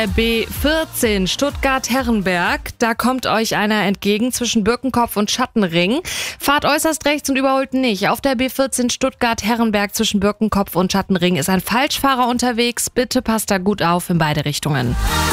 B14 Stuttgart-Herrenberg, da kommt euch einer entgegen zwischen Birkenkopf und Schattenring. Fahrt äußerst rechts und überholt nicht. Auf der B14 Stuttgart-Herrenberg zwischen Birkenkopf und Schattenring ist ein Falschfahrer unterwegs. Bitte passt da gut auf in beide Richtungen.